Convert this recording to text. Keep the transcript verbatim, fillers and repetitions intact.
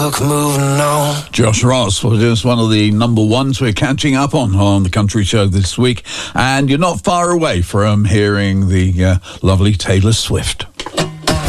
Moving on. Josh Ross was just one of the number ones we're catching up on on the Country Show this week, and you're not far away from hearing the uh, lovely Taylor Swift.